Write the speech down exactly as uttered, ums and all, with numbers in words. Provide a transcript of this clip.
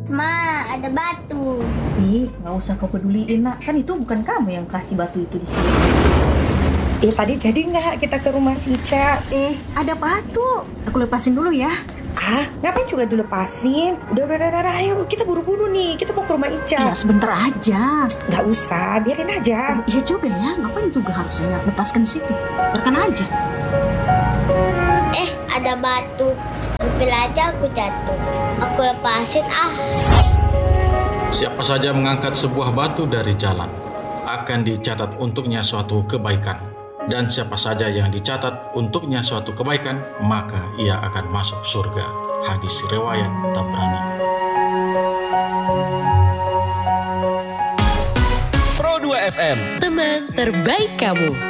Ma, ada batu. Ih, nggak usah kau peduliin, nak. Kan itu bukan kamu yang kasih batu itu di sini. Eh, tadi jadi nggak kita ke rumah si Ica? Eh, ada batu. Aku lepasin dulu ya. Ah, ngapain juga dilepasin? Udah, udah, udah, udah, ayo kita buru-buru nih. Kita mau ke rumah Ica. Ya, sebentar aja. Nggak usah, biarin aja. Iya juga ya, ngapain juga harus saya lepaskan di situ? Biarkan aja. Eh, ada batu. Ambil aja aku jatuh. Aku lepasin ah. Siapa saja mengangkat sebuah batu dari jalan akan dicatat untuknya suatu kebaikan. Dan siapa saja yang dicatat untuknya suatu kebaikan, maka ia akan masuk surga. Hadis riwayat Tabrani. Pro dua F M, teman terbaik kamu.